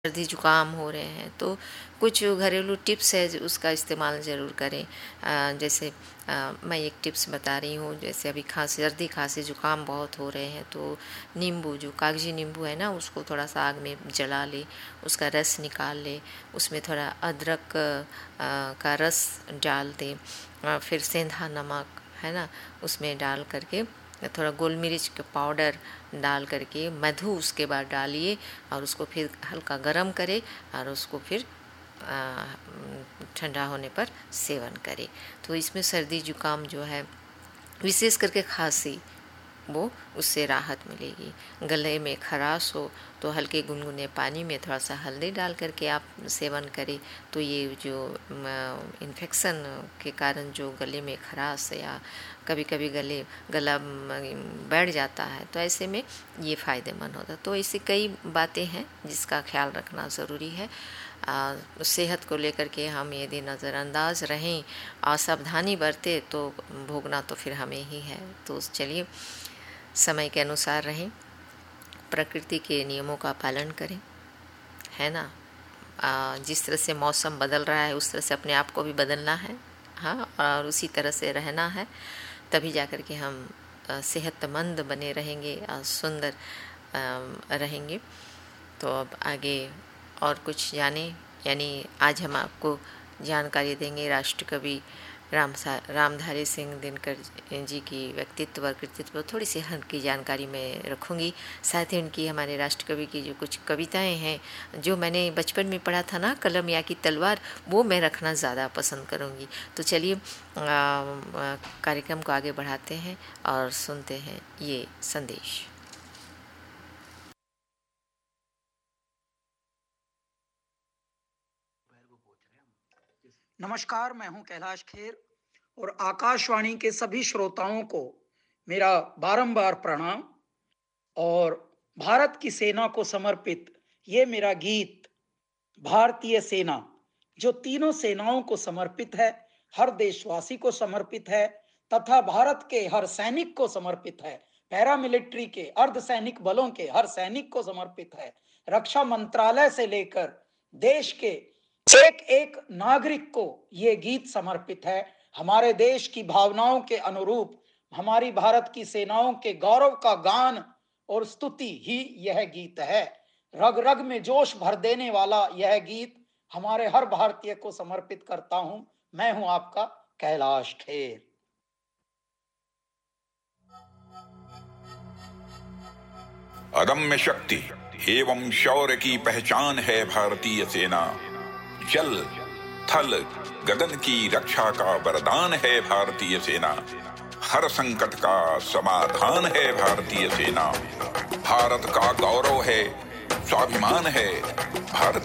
सर्दी जुकाम हो रहे हैं तो कुछ घरेलू टिप्स है उसका इस्तेमाल ज़रूर करें। जैसे मैं एक टिप्स बता रही हूँ, जैसे अभी सर्दी खांसी जुकाम बहुत हो रहे हैं तो नींबू, जो कागजी नींबू है ना, उसको थोड़ा सा आग में जला ले, उसका रस निकाल ले, उसमें थोड़ा अदरक का रस डाल दे, फिर सेंधा नमक है ना उसमें डाल करके, थोड़ा गोल मिर्च का पाउडर डाल करके, मधु उसके बाद डालिए और उसको फिर हल्का गरम करे और उसको फिर ठंडा होने पर सेवन करें। तो इसमें सर्दी जुकाम जो है, विशेष करके खांसी, वो उससे राहत मिलेगी। गले में खराश हो तो हल्के गुनगुने पानी में थोड़ा सा हल्दी डाल करके आप सेवन करें तो ये जो इन्फेक्शन के कारण जो गले में खराश या कभी कभी गला बैठ जाता है तो ऐसे में ये फ़ायदेमंद होता है। तो ऐसी कई बातें हैं जिसका ख्याल रखना ज़रूरी है। सेहत को लेकर के हम यदि नज़रअंदाज रहें और सावधानी बरतें तो भोगना तो फिर हमें ही है। तो चलिए समय के अनुसार रहें, प्रकृति के नियमों का पालन करें, है ना। जिस तरह से मौसम बदल रहा है उस तरह से अपने आप को भी बदलना है, हाँ, और उसी तरह से रहना है, तभी जाकर के हम सेहतमंद बने रहेंगे और सुंदर रहेंगे। तो अब आगे और कुछ जाने, यानी आज हम आपको जानकारी देंगे राष्ट्रकवि रामधारी सिंह दिनकर जी की व्यक्तित्व और कृतित्व, थोड़ी सी हल्की जानकारी मैं रखूँगी। साथ ही उनकी, हमारे राष्ट्रकवि की जो कुछ कविताएं हैं जो मैंने बचपन में पढ़ा था ना, कलम या की तलवार, वो मैं रखना ज़्यादा पसंद करूँगी। तो चलिए कार्यक्रम को आगे बढ़ाते हैं और सुनते हैं ये संदेश। नमस्कार, मैं हूं कैलाश खेर और आकाशवाणी के सभी श्रोताओं को मेरा बारंबार प्रणाम। और भारत की सेना को समर्पित ये मेरा गीत भारतीय सेना, जो तीनों सेनाओं को समर्पित है, हर देशवासी को समर्पित है तथा भारत के हर सैनिक को समर्पित है, पैरामिलिट्री के, अर्धसैनिक बलों के हर सैनिक को समर्पित है। रक्षा मंत्रालय से लेकर देश के एक एक नागरिक को ये गीत समर्पित है। हमारे देश की भावनाओं के अनुरूप हमारी भारत की सेनाओं के गौरव का गान और स्तुति ही यह गीत है। रग रग में जोश भर देने वाला यह गीत हमारे हर भारतीय को समर्पित करता हूं। मैं हूं आपका कैलाश खेर। अदम्य शक्ति एवं शौर्य की पहचान है भारतीय सेना। जल थल गगन की रक्षा का वरदान है भारतीय सेना। हर संकट का समाधान है भारतीय सेना। भारत का गौरव है, स्वाभिमान है, भारत